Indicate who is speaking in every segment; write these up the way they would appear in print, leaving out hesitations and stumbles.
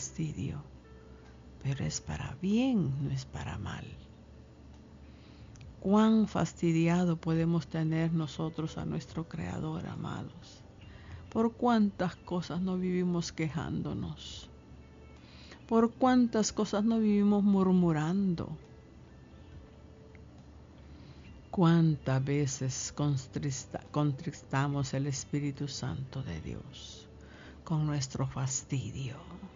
Speaker 1: fastidio, pero es para bien, no es para mal. Cuán fastidiado podemos tener nosotros a nuestro Creador, amados. Por cuántas cosas no vivimos quejándonos. Por cuántas cosas no vivimos murmurando. Cuántas veces contristamos el Espíritu Santo de Dios con nuestro fastidio.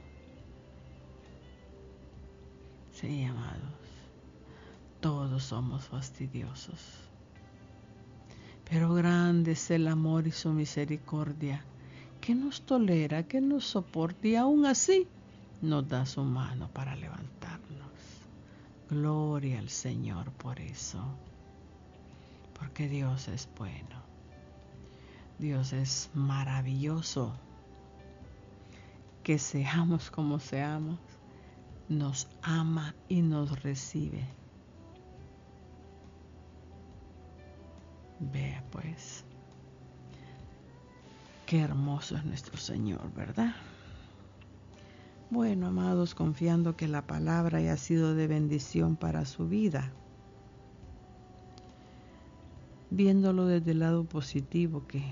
Speaker 1: Sí, amados, todos somos fastidiosos. Pero grande es el amor y su misericordia, que nos tolera, que nos soporta y aún así nos da su mano para levantarnos. Gloria al Señor por eso. Porque Dios es bueno. Dios es maravilloso. Que seamos como seamos, nos ama y nos recibe. Vea pues, qué hermoso es nuestro Señor, ¿verdad? Bueno, amados, confiando que la palabra haya sido de bendición para su vida. Viéndolo desde el lado positivo, que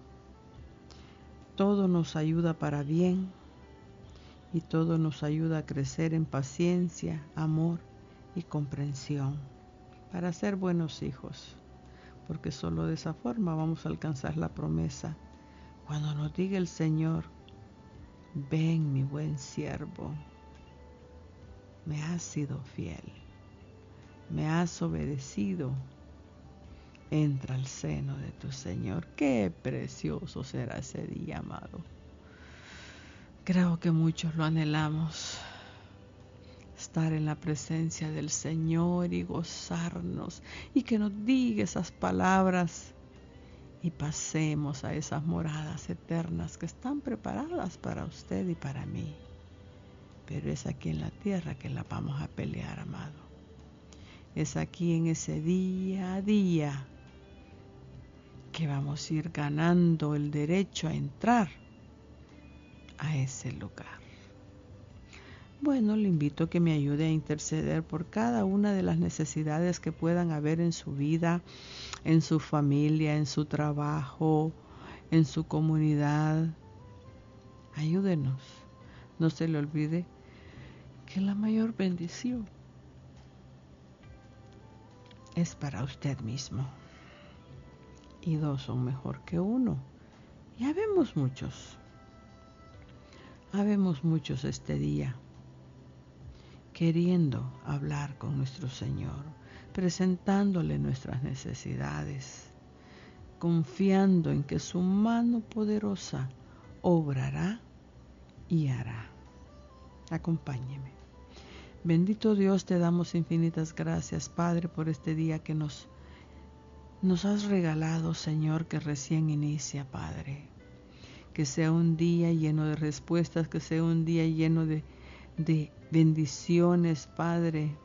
Speaker 1: todo nos ayuda para bien y todo nos ayuda a crecer en paciencia, amor y comprensión para ser buenos hijos, porque solo de esa forma vamos a alcanzar la promesa. Cuando nos diga el Señor, ven mi buen siervo, me has sido fiel, me has obedecido, entra al seno de tu Señor. Qué precioso será ese día, amado. Creo que muchos lo anhelamos, estar en la presencia del Señor y gozarnos y que nos diga esas palabras y pasemos a esas moradas eternas que están preparadas para usted y para mí. Pero es aquí en la tierra que la vamos a pelear, amado. Es aquí en ese día a día que vamos a ir ganando el derecho a entrar a ese lugar. Bueno, le invito a que me ayude a interceder por cada una de las necesidades que puedan haber en su vida, en su familia, en su trabajo, en su comunidad. Ayúdenos. No se le olvide que la mayor bendición es para usted mismo. Y dos son mejor que uno. Y habemos muchos este día queriendo hablar con nuestro Señor, presentándole nuestras necesidades, confiando en que su mano poderosa obrará y hará. Acompáñeme. Bendito Dios, te damos infinitas gracias, Padre, por este día que nos has regalado, Señor, que recién inicia, Padre. Que sea un día lleno de respuestas, que sea un día lleno de bendiciones, Padre.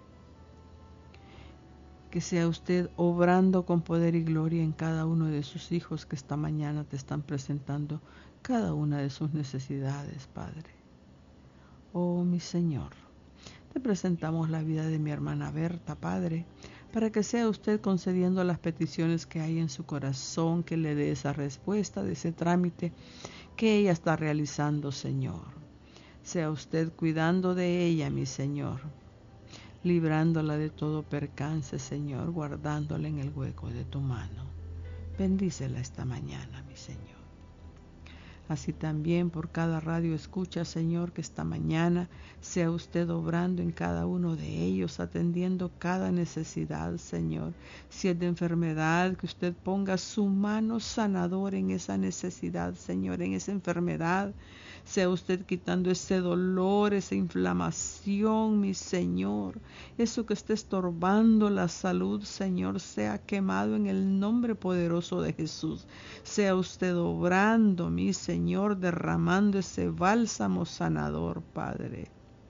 Speaker 1: Que sea usted obrando con poder y gloria en cada uno de sus hijos que esta mañana te están presentando cada una de sus necesidades, Padre. Oh, mi Señor, te presentamos la vida de mi hermana Berta, Padre, para que sea usted concediendo las peticiones que hay en su corazón, que le dé esa respuesta de ese trámite que ella está realizando, Señor. Sea usted cuidando de ella, mi Señor, librándola de todo percance, Señor, guardándola en el hueco de tu mano. Bendícela esta mañana, mi Señor. Así también por cada radio escucha, Señor, que esta mañana sea usted obrando en cada uno de ellos, atendiendo cada necesidad, Señor. Si es de enfermedad, que usted ponga su mano sanadora en esa necesidad, Señor, en esa enfermedad. Sea usted quitando ese dolor, esa inflamación, mi Señor. Eso que esté estorbando la salud, Señor, sea quemado en el nombre poderoso de Jesús. Sea usted obrando, mi Señor, derramando ese bálsamo sanador, Padre.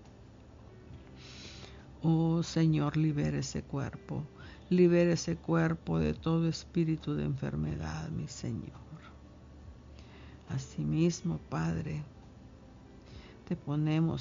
Speaker 1: Oh, Señor, libere ese cuerpo. Libere ese cuerpo de todo espíritu de enfermedad, mi Señor. Asimismo, Padre, te ponemos